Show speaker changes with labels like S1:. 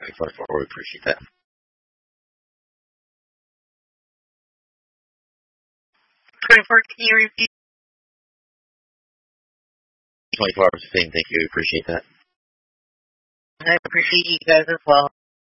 S1: 24, we appreciate that.
S2: 24, can you repeat?
S1: 24 hours of fame, thank you, we appreciate that.
S2: I appreciate you guys as well.